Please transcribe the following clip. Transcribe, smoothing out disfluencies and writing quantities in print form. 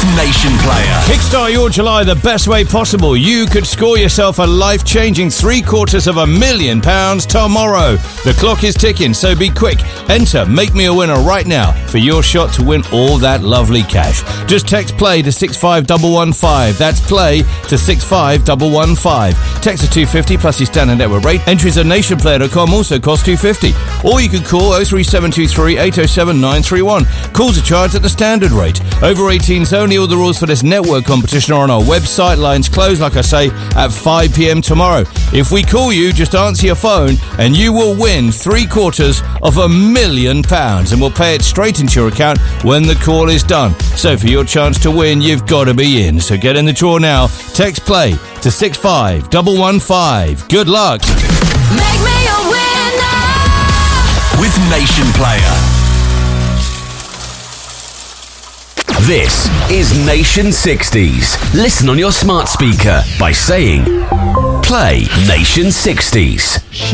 Nation Player. Kickstart your July the best way possible. You could score yourself a life-changing £750,000 tomorrow. The clock is ticking, so be quick. Enter Make Me a Winner right now for your shot to win all that lovely cash. Just text PLAY to 65115. That's PLAY to 65115. Text to 250 plus your standard network rate. Entries at nationplayer.com also cost $2.50. Or you can call 03723 807 931. Calls are charged at the standard rate. Over 18s only. All the rules for this network competition are on our website. Lines close, like I say, at 5 p.m. tomorrow. If we call you, just answer your phone and you will win £750,000 and we'll pay it straight into your account when the call is done. So for your chance to win, you've got to be in. So get in the draw now. Text PLAY to 65115. Good luck. Make me a winner with Nation Player. This is Nation 60s. Listen on your smart speaker by saying, Play Nation 60s.